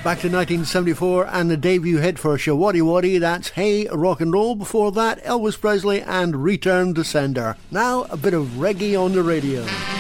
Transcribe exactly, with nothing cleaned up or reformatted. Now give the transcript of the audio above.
Back to nineteen seventy-four and the debut hit for Showaddy Waddy, that's Hey Rock and Roll. Before that, Elvis Presley and Return to Sender. Now, a bit of reggae on the radio.